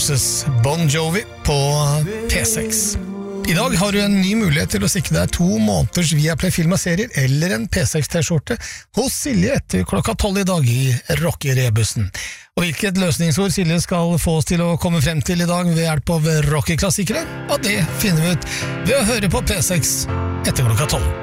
Roses, Bon Jovi på P6. I dag har du en ny mulighet til å sikre deg 2 måneders Viaplay film og serier eller en P6-T-skjorte hos Silje etter klokka 12 i dag i Rocky-rebussen. Og hvilket løsningsord Silje skal få oss til å komme frem til i dag ved hjelp av Rocky-klassikere? Og det finner vi ut ved å høre på P6 etter klokka 12.